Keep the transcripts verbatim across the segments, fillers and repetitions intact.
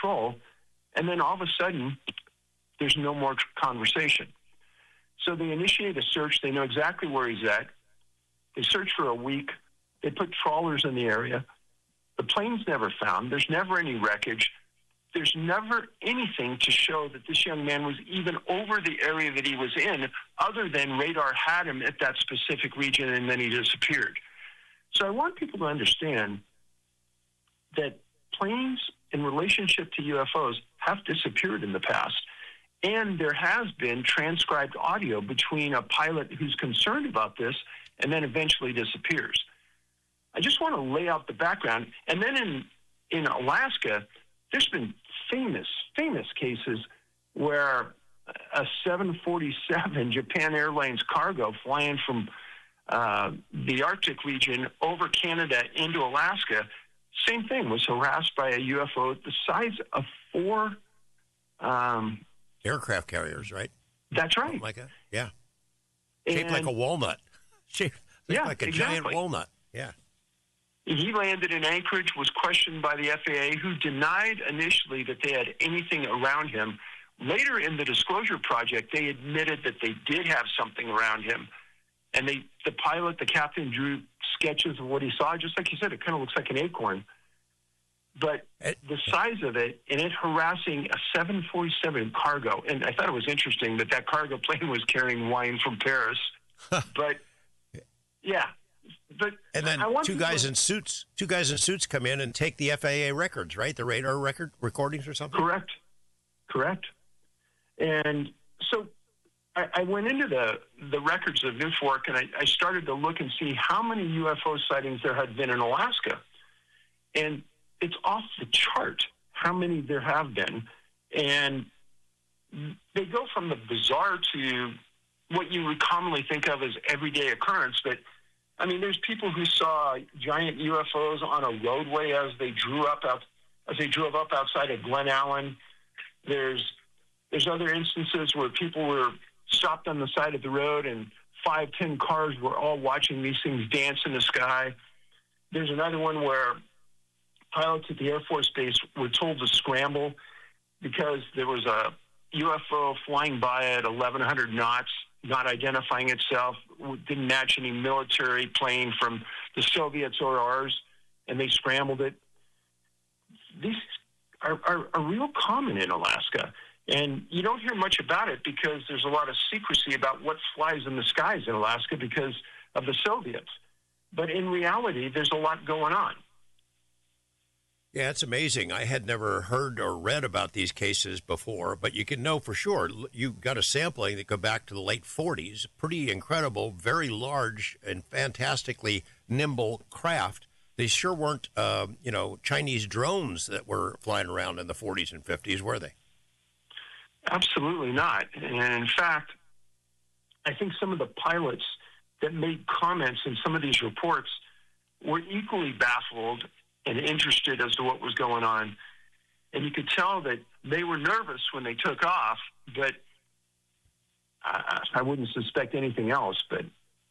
control. And then all of a sudden, there's no more conversation. So they initiate a search. They know exactly where he's at. They search for a week. They put trawlers in the area. The plane's never found. There's never any wreckage. There's never anything to show that this young man was even over the area that he was in, other than radar had him at that specific region, and then he disappeared. So I want people to understand that planes in relationship to U F Os have disappeared in the past. And there has been transcribed audio between a pilot who's concerned about this and then eventually disappears. I just want to lay out the background. And then in, in Alaska, there's been famous, famous cases where a seven forty-seven Japan Airlines cargo flying from uh, the Arctic region over Canada into Alaska, same thing, was harassed by a U F O the size of four um, aircraft carriers, right? That's right. Something like that, yeah. Shaped and, like a walnut. Shaped yeah, like a exactly. giant walnut, yeah. He landed in Anchorage, was questioned by the F A A, who denied initially that they had anything around him. Later in the disclosure project, they admitted that they did have something around him. And they, the pilot, the captain, drew sketches of what he saw. Just like you said, it kind of looks like an acorn. But the size of it, and it harassing a seven forty-seven cargo. And I thought it was interesting that that cargo plane was carrying wine from Paris. But, yeah. But and then two guys to, in suits, two guys in suits come in and take the F A A records, right? The radar record recordings or something? Correct. Correct. And so I, I went into the, the records of NUFORC, and I, I started to look and see how many U F O sightings there had been in Alaska. And it's off the chart how many there have been. And they go from the bizarre to what you would commonly think of as everyday occurrence. But, I mean, there's people who saw giant U F Os on a roadway as they drew up out, as they drove up outside of Glen Allen. There's there's other instances where people were stopped on the side of the road and five, ten cars were all watching these things dance in the sky. There's another one where pilots at the Air Force Base were told to scramble because there was a U F O flying by at eleven hundred knots, not identifying itself, didn't match any military plane from the Soviets or ours, and they scrambled it. These are, are, are real common in Alaska, and you don't hear much about it because there's a lot of secrecy about what flies in the skies in Alaska because of the Soviets. But in reality, there's a lot going on. Yeah, it's amazing. I had never heard or read about these cases before, but you can know for sure. You got a sampling that go back to the late forties. Pretty incredible, very large and fantastically nimble craft. They sure weren't, uh, you know, Chinese drones that were flying around in the forties and fifties, were they? Absolutely not. And in fact, I think some of the pilots that made comments in some of these reports were equally baffled and interested as to what was going on. And you could tell that they were nervous when they took off, but I, I wouldn't suspect anything else. But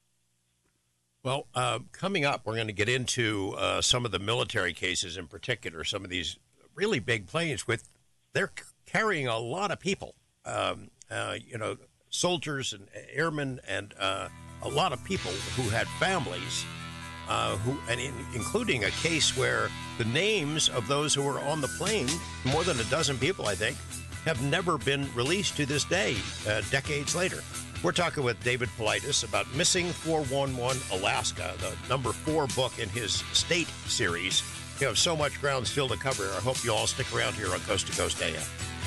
Well, uh, coming up, we're going to get into uh, some of the military cases in particular, some of these really big planes with, they're c- carrying a lot of people, um, uh, you know, soldiers and airmen and uh, a lot of people who had families. Uh, who, and in, including a case where the names of those who were on the plane, more than a dozen people, I think, have never been released to this day, uh, decades later. We're talking with David Paulides about Missing four one one Alaska, the number four book in his State series. You have so much ground still to cover. I hope you all stick around here on Coast to Coast A M.